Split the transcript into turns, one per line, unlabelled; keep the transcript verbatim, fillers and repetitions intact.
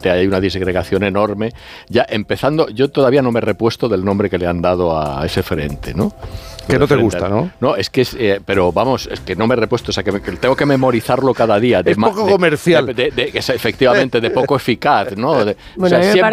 realmente hay una disgregación enorme. Ya empezando, yo todavía no me he repuesto del nombre que le han dado a ese frente, ¿no?
Que no te gusta, ¿no?
No, es que es, eh, pero vamos, es que no me he repuesto, o sea, que, me, que tengo que memorizarlo cada día. De
es poco
de,
comercial.
De, de, de, de, efectivamente, de poco eficaz, ¿no? De,
bueno,
o sea, siempre